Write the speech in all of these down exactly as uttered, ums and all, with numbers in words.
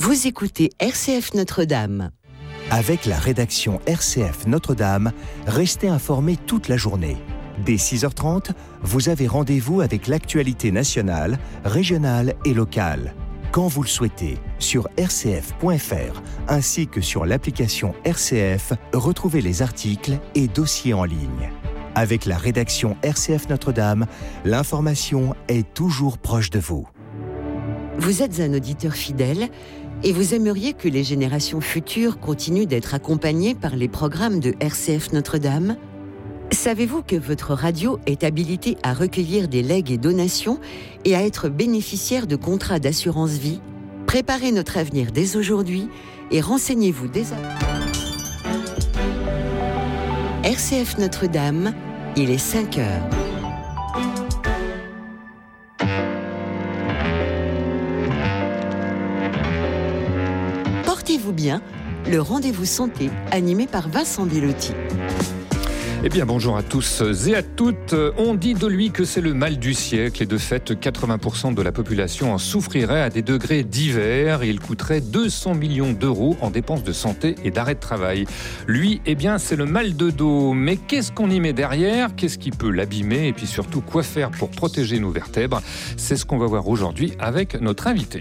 Vous écoutez R C F Notre-Dame. Avec la rédaction R C F Notre-Dame, restez informés toute la journée. Dès six heures trente, vous avez rendez-vous avec l'actualité nationale, régionale et locale. Quand vous le souhaitez, sur r c f point f r ainsi que sur l'application R C F, retrouvez les articles et dossiers en ligne. Avec la rédaction R C F Notre-Dame, l'information est toujours proche de vous. Vous êtes un auditeur fidèle et vous aimeriez que les générations futures continuent d'être accompagnées par les programmes de R C F Notre-Dame ? Savez-vous que votre radio est habilitée à recueillir des legs et donations et à être bénéficiaire de contrats d'assurance vie ? Préparez notre avenir dès aujourd'hui et renseignez-vous dès à... R C F Notre-Dame, il est cinq heures. Portez-vous bien, le rendez-vous santé animé par Vincent Bellotti. Eh bien, bonjour à tous et à toutes. On dit de lui que c'est le mal du siècle et de fait, quatre-vingts pour cent de la population en souffrirait à des degrés divers et il coûterait deux cents millions d'euros en dépenses de santé et d'arrêt de travail. Lui, eh bien, c'est le mal de dos. Mais qu'est-ce qu'on y met derrière ? Qu'est-ce qui peut l'abîmer ? Et puis surtout, quoi faire pour protéger nos vertèbres ? C'est ce qu'on va voir aujourd'hui avec notre invité.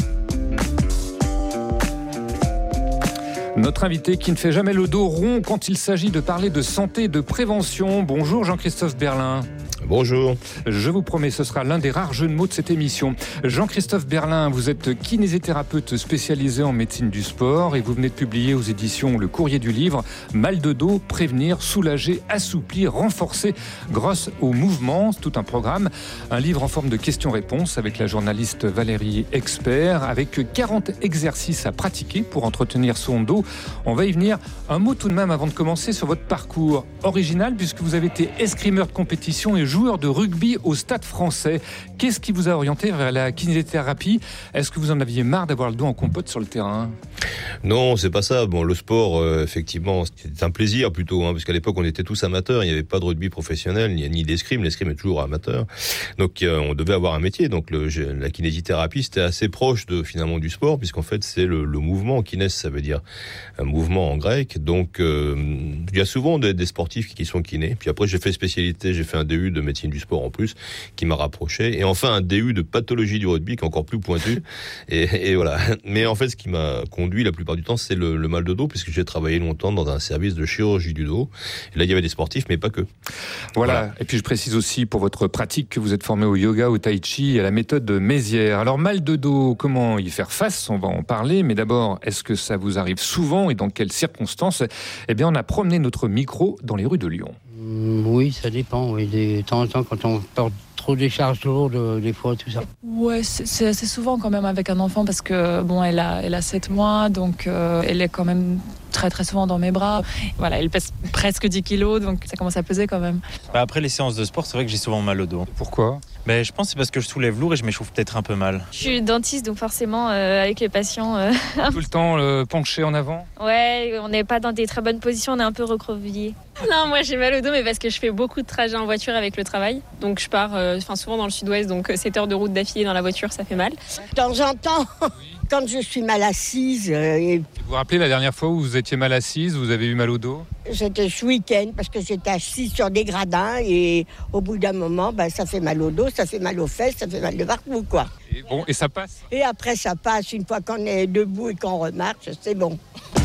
Notre invité qui ne fait jamais le dos rond quand il s'agit de parler de santé et de prévention. Bonjour Jean-Christophe Berlin. Bonjour. Je vous promets, ce sera l'un des rares jeux de mots de cette émission. Jean-Christophe Berlin, vous êtes kinésithérapeute spécialisé en médecine du sport et vous venez de publier aux éditions Le Courrier du Livre « Mal de dos, prévenir, soulager, assouplir, renforcer grâce au mouvement ». C'est tout un programme, un livre en forme de questions-réponses avec la journaliste Valérie Expert, avec quarante exercices à pratiquer pour entretenir son dos. On va y venir. Un mot tout de même avant de commencer sur votre parcours original puisque vous avez été escrimeur de compétition et joueur de rugby au Stade Français. Qu'est-ce qui vous a orienté vers la kinésithérapie ? Est-ce que vous en aviez marre d'avoir le dos en compote sur le terrain ? Non, c'est pas ça. Bon, le sport, euh, effectivement, c'est un plaisir plutôt, hein, parce qu'à l'époque, on était tous amateurs. Il n'y avait pas de rugby professionnel, ni, ni d'escrime. L'escrime est toujours amateur. Donc, euh, on devait avoir un métier. Donc, le, la kinésithérapie, c'était assez proche de, finalement, du sport, puisqu'en fait, c'est le, le mouvement. Kinès, ça veut dire un mouvement en grec. Donc, euh, il y a souvent des, des sportifs qui sont kinés. Puis après, j'ai fait spécialité, j'ai fait un D U de médecine du sport en plus, qui m'a rapproché. Et enfin, un D U de pathologie du rugby, qui est encore plus pointu. Et, et voilà. Mais en fait, ce qui m'a conduit la plupart du temps, c'est le, le mal de dos, puisque j'ai travaillé longtemps dans un service de chirurgie du dos. Et là, il y avait des sportifs, mais pas que. Voilà. voilà. Et puis, je précise aussi pour votre pratique que vous êtes formé au yoga, au tai chi et à la méthode de Mézières. Alors, mal de dos, comment y faire face ? On va en parler. Mais d'abord, est-ce que ça vous arrive souvent et dans quelles circonstances ? Eh bien, on a promené notre micro dans les rues de Lyon. Oui, ça dépend. Oui. De temps en temps, quand on porte trop des charges lourdes, des fois, tout ça. Ouais, c'est, c'est assez souvent quand même avec un enfant parce que bon, elle a, elle a sept mois, donc euh, elle est quand même très très souvent dans mes bras. Voilà, elle pèse presque dix kilos, donc ça commence à peser quand même. Bah après les séances de sport, c'est vrai que j'ai souvent mal au dos. Pourquoi ? Bah, je pense que c'est parce que je soulève lourd et je m'échauffe peut-être un peu mal. Je suis dentiste, donc forcément, euh, avec les patients... Euh... Tout le temps euh, penché en avant ? Ouais, on n'est pas dans des très bonnes positions, on est un peu recroquevillé. Non, moi j'ai mal au dos, mais parce que je fais beaucoup de trajets en voiture avec le travail. Donc je pars euh, souvent dans le sud-ouest, donc sept heures de route d'affilée dans la voiture, ça fait mal. De temps en temps, quand je suis mal assise... Euh, et... Vous vous rappelez la dernière fois où vous étiez mal assise, vous avez eu mal au dos ? C'était ce week-end, parce que j'étais assise sur des gradins et au bout d'un moment, ben, ça fait mal au dos, ça fait mal aux fesses, ça fait mal de partout, quoi. Et bon, et ça passe ? Et après, ça passe. Une fois qu'on est debout et qu'on remarche, c'est bon.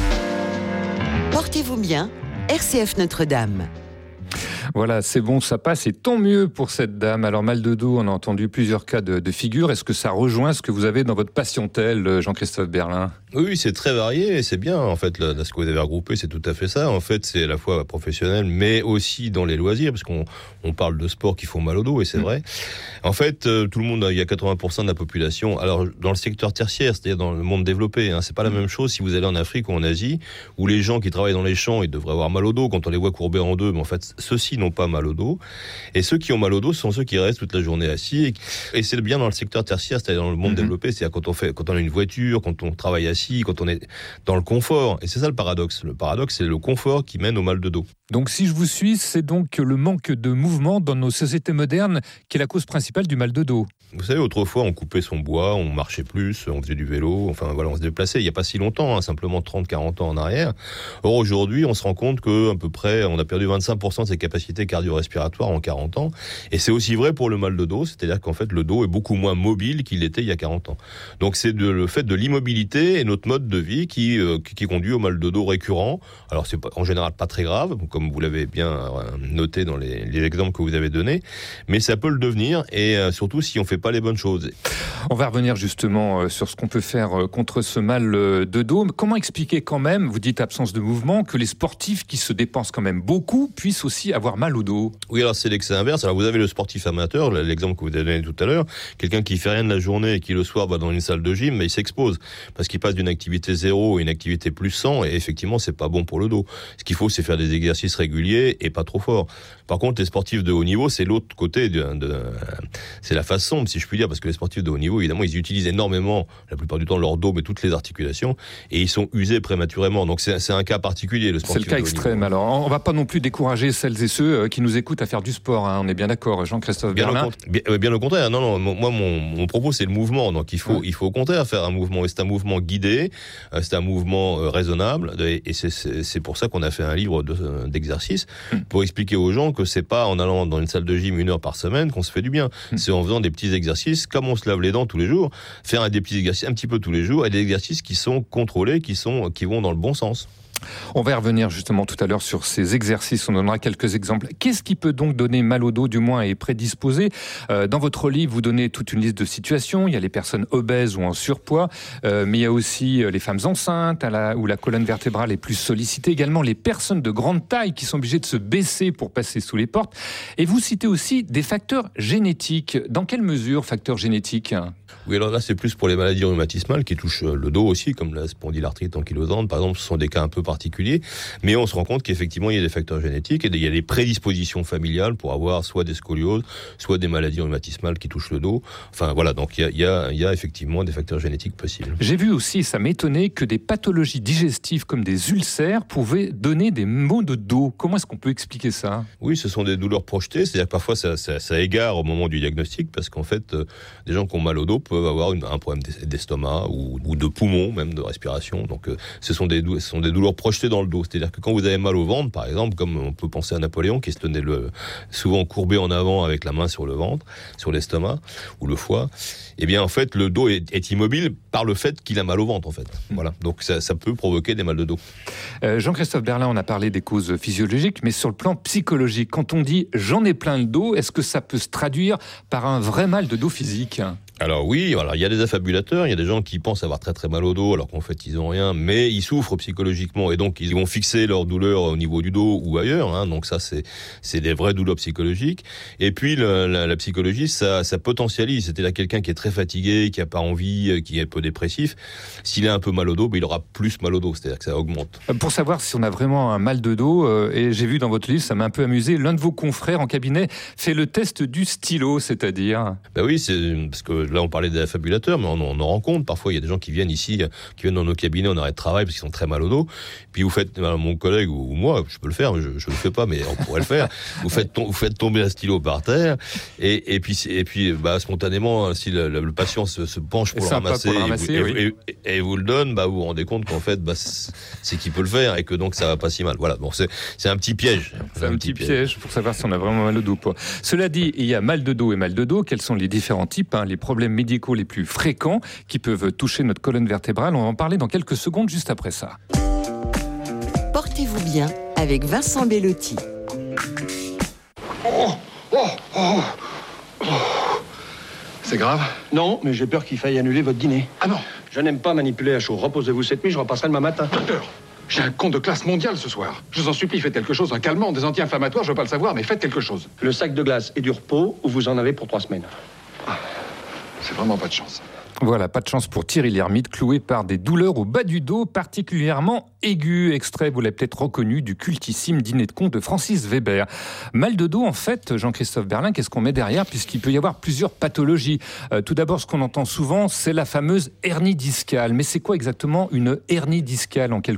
Portez-vous bien, R C F Notre-Dame. Voilà, c'est bon, ça passe et tant mieux pour cette dame. Alors, mal de dos, on a entendu plusieurs cas de, de figure. Est-ce que ça rejoint ce que vous avez dans votre patientèle, Jean-Christophe Berlin ? Oui, c'est très varié et c'est bien. En fait, là, ce que vous avez regroupé, c'est tout à fait ça. En fait, c'est à la fois professionnel, mais aussi dans les loisirs, parce qu'on on parle de sports qui font mal au dos, et c'est mmh. vrai. En fait, euh, tout le monde, il y a quatre-vingts pour cent de la population. Alors, dans le secteur tertiaire, c'est-à-dire dans le monde développé, hein, c'est pas la même chose si vous allez en Afrique ou en Asie, où les gens qui travaillent dans les champs, ils devraient avoir mal au dos quand on les voit courbés en deux, mais en fait, ceux-ci n'ont pas mal au dos. Et ceux qui ont mal au dos sont ceux qui restent toute la journée assis. Et, et c'est bien dans le secteur tertiaire, c'est-à-dire dans le monde mmh. développé, c'est-à-dire quand on fait, quand on a une voiture, quand on travaille assis, quand on est dans le confort. Et c'est ça le paradoxe. Le paradoxe, c'est le confort qui mène au mal de dos. Donc si je vous suis, c'est donc le manque de mouvement dans nos sociétés modernes qui est la cause principale du mal de dos. Vous savez, autrefois, on coupait son bois, on marchait plus, on faisait du vélo, enfin voilà, on se déplaçait. Il n'y a pas si longtemps, hein, simplement trente à quarante ans en arrière. Or, aujourd'hui, on se rend compte qu'à peu près, on a perdu vingt-cinq pour cent de ses capacités cardio-respiratoires en quarante ans. Et c'est aussi vrai pour le mal de dos, c'est-à-dire qu'en fait, le dos est beaucoup moins mobile qu'il était il y a quarante ans. Donc, c'est de, le fait de l'immobilité et notre mode de vie qui, euh, qui, qui conduit au mal de dos récurrent. Alors, c'est pas, en général pas très grave, comme vous l'avez bien noté dans les, les exemples que vous avez donnés, mais ça peut le devenir, et euh, surtout si on fait pas les bonnes choses. On va revenir justement sur ce qu'on peut faire contre ce mal de dos. Comment expliquer quand même, vous dites absence de mouvement, que les sportifs qui se dépensent quand même beaucoup puissent aussi avoir mal au dos? Oui, alors c'est l'excès inverse. Alors vous avez le sportif amateur, l'exemple que vous avez donné tout à l'heure, quelqu'un qui fait rien de la journée et qui le soir va dans une salle de gym, mais il s'expose parce qu'il passe d'une activité zéro à une activité plus cent, et effectivement c'est pas bon pour le dos. Ce qu'il faut, c'est faire des exercices réguliers et pas trop forts. Par contre, les sportifs de haut niveau, c'est l'autre côté, de, de, c'est la face sombre, si je puis dire, parce que les sportifs de haut niveau, évidemment, ils utilisent énormément, la plupart du temps, leur dos, mais toutes les articulations, et ils sont usés prématurément. Donc c'est, c'est un cas particulier, le sportif. C'est le cas extrême. Alors, on ne va pas non plus décourager celles et ceux qui nous écoutent à faire du sport. Hein. On est bien d'accord, Jean-Christophe bien Berlin. Au, bien, bien au contraire. Non, non. Moi, mon, mon propos, c'est le mouvement. Donc il faut, ouais. il faut au contraire faire un mouvement. Et c'est un mouvement guidé, c'est un mouvement euh, raisonnable, et c'est, c'est, c'est pour ça qu'on a fait un livre de, d'exercices hum. pour expliquer aux gens que c'est pas en allant dans une salle de gym une heure par semaine qu'on se fait du bien. Hum. C'est en faisant des petits exercices, comme on se lave les dents tous les jours, faire des petits exercices un petit peu tous les jours, et des exercices qui sont contrôlés, qui sont, qui vont dans le bon sens. On va y revenir justement tout à l'heure sur ces exercices, on donnera quelques exemples. Qu'est-ce qui peut donc donner mal au dos, du moins, et prédisposer ? euh, Dans votre livre, vous donnez toute une liste de situations. Il y a les personnes obèses ou en surpoids, euh, mais il y a aussi les femmes enceintes, à la, où la colonne vertébrale est plus sollicitée. Également les personnes de grande taille qui sont obligées de se baisser pour passer sous les portes. Et vous citez aussi des facteurs génétiques. Dans quelle mesure, facteurs génétiques ? Oui, alors là, c'est plus pour les maladies rhumatismales qui touchent le dos aussi, comme la spondylarthrite ankylosante, par exemple. Ce sont des cas un peu particuliers, mais on se rend compte qu'effectivement, il y a des facteurs génétiques et il y a des prédispositions familiales pour avoir soit des scolioses, soit des maladies rhumatismales qui touchent le dos. Enfin, voilà, donc il y a, il y a, il y a effectivement des facteurs génétiques possibles. J'ai vu aussi, ça m'étonnait, que des pathologies digestives comme des ulcères pouvaient donner des maux de dos. Comment est-ce qu'on peut expliquer ça ? Oui, ce sont des douleurs projetées, c'est-à-dire que parfois ça, ça, ça égare au moment du diagnostic, parce qu'en fait, euh, des gens qui ont mal au dos peuvent avoir une, un problème d'estomac ou, ou de poumon, même de respiration. Donc euh, ce, sont des, ce sont des douleurs projetées dans le dos. C'est-à-dire que quand vous avez mal au ventre, par exemple, comme on peut penser à Napoléon, qui se tenait le, souvent courbé en avant avec la main sur le ventre, sur l'estomac ou le foie, eh bien en fait le dos est, est immobile par le fait qu'il a mal au ventre, en fait. Mmh. Voilà. Donc ça, ça peut provoquer des mal de dos. Euh, Jean-Christophe Berlin, on a parlé des causes physiologiques, mais sur le plan psychologique, quand on dit « j'en ai plein le dos », est-ce que ça peut se traduire par un vrai mal de dos physique ? Alors oui, alors il y a des affabulateurs, il y a des gens qui pensent avoir très très mal au dos alors qu'en fait ils ont rien, mais ils souffrent psychologiquement et donc ils vont fixer leur douleur au niveau du dos ou ailleurs, hein, donc ça c'est c'est des vraies douleurs psychologiques. Et puis le, la, la psychologie, ça, ça potentialise, c'est-à-dire quelqu'un qui est très fatigué, qui a pas envie, qui est un peu dépressif, s'il a un peu mal au dos, ben, il aura plus mal au dos, c'est-à-dire que ça augmente. Pour savoir si on a vraiment un mal de dos, euh, et j'ai vu dans votre livre, ça m'a un peu amusé, l'un de vos confrères en cabinet fait le test du stylo, c'est-à-dire... Ben oui, c'est parce que là, on parlait des affabulateurs, mais on, on en rencontre. Parfois, il y a des gens qui viennent ici, qui viennent dans nos cabinets en arrêt de travail parce qu'ils ont très mal au dos. Puis vous faites, mon collègue ou moi, je peux le faire, je ne le fais pas, mais on pourrait le faire. Vous faites, tom- vous faites tomber un stylo par terre, et, et puis, et puis bah, spontanément, si le, le, le patient se, se penche pour le ramasser, pour le ramasser, et, vous, oui. et, et, et vous le donne, bah, vous vous rendez compte qu'en fait, bah, c'est qu'il peut le faire et que donc ça va pas si mal. Voilà, bon, c'est, c'est un petit piège. C'est, c'est un, un petit piège. piège pour savoir si on a vraiment mal au dos. Quoi. Cela dit, il y a mal de dos et mal de dos. Quels sont les différents types, hein, les problèmes médicaux les plus fréquents qui peuvent toucher notre colonne vertébrale? On va en parler dans quelques secondes, juste après ça. Portez-vous bien avec Vincent Bellotti. Oh, oh, oh, oh. C'est grave? Non, mais j'ai peur qu'il faille annuler votre dîner. Ah non? Je n'aime pas manipuler à chaud. Reposez-vous cette nuit, je repasserai demain matin. Docteur, j'ai un compte de classe mondiale ce soir. Je vous en supplie, faites quelque chose, un calmant, des anti-inflammatoires, je veux pas le savoir, mais faites quelque chose. Le sac de glace et du repos, où vous en avez pour trois semaines. Ah, c'est vraiment pas de chance. Voilà, pas de chance pour Thierry Lhermitte, cloué par des douleurs au bas du dos particulièrement aiguës. Extrait, vous l'avez peut-être reconnu, du cultissime dîner de con de Francis Weber. Mal de dos, en fait, Jean-Christophe Berlin, qu'est-ce qu'on met derrière, puisqu'il peut y avoir plusieurs pathologies. Euh, tout d'abord, ce qu'on entend souvent, c'est la fameuse hernie discale. Mais c'est quoi exactement une hernie discale, en quelques mots ?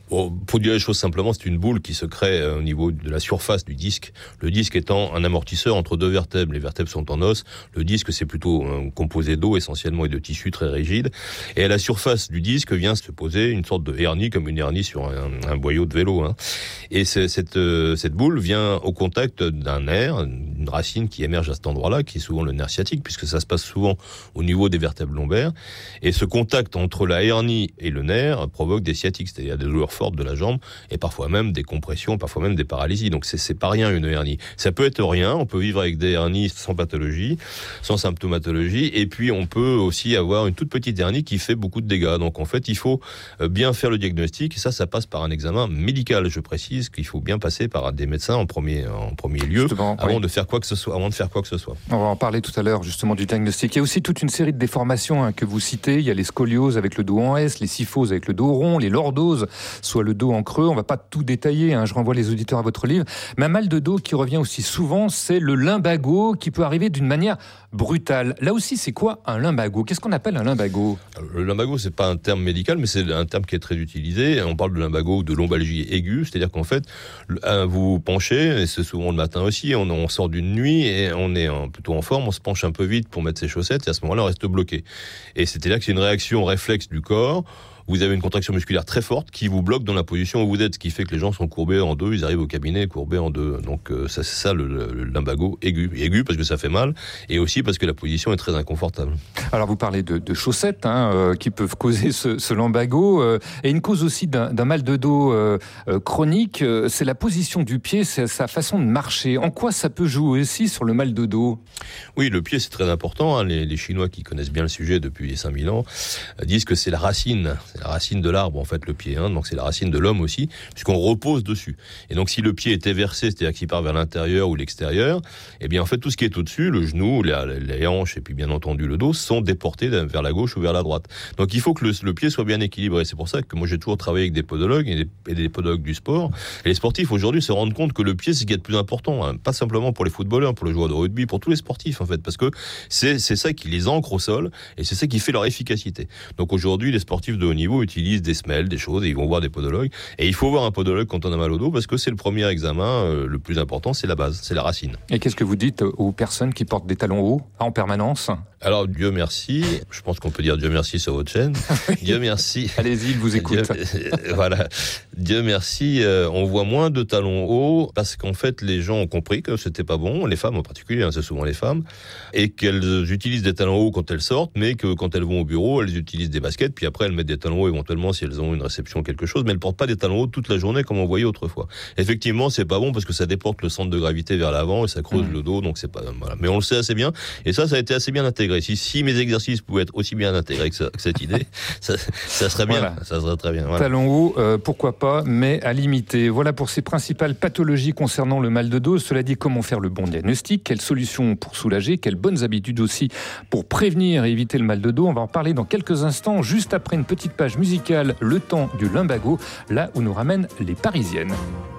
Bon, pour dire les choses simplement, c'est une boule qui se crée au niveau de la surface du disque. Le disque étant un amortisseur entre deux vertèbres. Les vertèbres sont en os. Le disque, c'est plutôt un composé d'eau essentiellement et de tissu très rigide. Et à la surface du disque vient se poser une sorte de hernie, comme une hernie sur un, un boyau de vélo. Hein. Et cette, euh, cette boule vient au contact d'un nerf, une racine qui émerge à cet endroit-là, qui est souvent le nerf sciatique, puisque ça se passe souvent au niveau des vertèbres lombaires. Et ce contact entre la hernie et le nerf provoque des sciatiques, c'est-à-dire des douleurs fortes de la jambe, et parfois même des compressions, parfois même des paralysies. Donc c'est, c'est pas rien une hernie. Ça peut être rien, on peut vivre avec des hernies sans pathologie, sans symptomatologie, et puis on peut aussi avoir une toute petite hernie qui fait beaucoup de dégâts. Donc en fait, il faut bien faire le diagnostic, et ça, ça passe par un examen médical. Je précise qu'il faut bien passer par des médecins en premier, en premier lieu, justement, avant oui. de faire quoi que ce soit, avant de faire quoi que ce soit. On va en parler tout à l'heure justement du diagnostic. Il y a aussi toute une série de déformations hein, que vous citez. Il y a les scolioses avec le dos en S, les kyphoses avec le dos rond, les lordoses, soit le dos en creux. On ne va pas tout détailler, hein. Je renvoie les auditeurs à votre livre. Mais un mal de dos qui revient aussi souvent, c'est le lumbago qui peut arriver d'une manière brutale. Là aussi, c'est quoi un lumbago ? Qu'est-ce qu'on appelle un lumbago ? Alors, le lumbago, c'est pas un terme médical, mais c'est un terme qui est très utilisé. On parle de lumbago ou de lombalgie aiguë, c'est-à-dire qu'en fait, vous vous penchez, et c'est souvent le matin aussi, on, on sort d'une nuit et on est en, plutôt en forme, on se penche un peu vite pour mettre ses chaussettes, et à ce moment-là, on reste bloqué. Et c'est-à-dire que c'est une réaction réflexe du corps. Vous avez une contraction musculaire très forte qui vous bloque dans la position où vous êtes, ce qui fait que les gens sont courbés en deux, ils arrivent au cabinet courbés en deux. Donc euh, ça, c'est ça le, le, le lumbago aigu. Aigu parce que ça fait mal, et aussi parce que la position est très inconfortable. Alors vous parlez de, de chaussettes hein, euh, qui peuvent causer ce, ce lumbago, euh, et une cause aussi d'un, d'un mal de dos euh, euh, chronique, euh, c'est la position du pied, c'est sa façon de marcher. En quoi ça peut jouer aussi sur le mal de dos ? Oui, le pied c'est très important. Hein. Les, les Chinois qui connaissent bien le sujet depuis cinq mille ans euh, disent que c'est la racine. C'est la racine de l'arbre, en fait, le pied. Hein, donc, c'est la racine de l'homme aussi, puisqu'on repose dessus. Et donc, si le pied est éversé, c'est-à-dire qu'il part vers l'intérieur ou l'extérieur, eh bien, en fait, tout ce qui est au-dessus, le genou, les, les hanches et puis, bien entendu, le dos, sont déportés vers la gauche ou vers la droite. Donc, il faut que le, le pied soit bien équilibré. C'est pour ça que moi, j'ai toujours travaillé avec des podologues et des, et des podologues du sport. Et les sportifs, aujourd'hui, se rendent compte que le pied, c'est ce qui est le plus important. Hein, pas simplement pour les footballeurs, pour les joueurs de rugby, pour tous les sportifs, en fait, parce que c'est, c'est ça qui les ancre au sol et c'est ça qui fait leur efficacité. Donc, aujourd'hui, les sportifs de haut niveau utilisent des semelles, des choses, et ils vont voir des podologues. Et il faut voir un podologue quand on a mal au dos, parce que c'est le premier examen, euh, le plus important, c'est la base, c'est la racine. Et qu'est-ce que vous dites aux personnes qui portent des talons hauts en permanence ? Alors, Dieu merci, je pense qu'on peut dire Dieu merci sur votre chaîne. Dieu merci. Allez-y, il vous écoute. Dieu, voilà. Dieu merci, euh, on voit moins de talons hauts, parce qu'en fait, les gens ont compris que c'était pas bon, les femmes en particulier, hein, c'est souvent les femmes, et qu'elles utilisent des talons hauts quand elles sortent, mais que quand elles vont au bureau, elles utilisent des baskets, puis après elles mettent des talons hauts éventuellement si elles ont une réception quelque chose, mais elles portent pas des talons hauts toute la journée comme on voyait autrefois. Effectivement, c'est pas bon parce que ça déporte le centre de gravité vers l'avant et ça creuse mmh. le dos, donc c'est pas voilà. Mais on le sait assez bien, et ça, ça a été assez bien intégré. Si, si mes exercices pouvaient être aussi bien intégrés que, ça, que cette idée, ça, ça serait bien. Voilà. Ça serait très bien. Voilà. Talons hauts, euh, pourquoi pas, mais à limiter. Voilà pour ces principales pathologies concernant le mal de dos. Cela dit, comment faire le bon diagnostic, quelles solutions pour soulager, quelles bonnes habitudes aussi pour prévenir et éviter le mal de dos. On va en parler dans quelques instants, juste après une petite page musicale. Le temps du lumbago, là où nous ramènent les Parisiennes.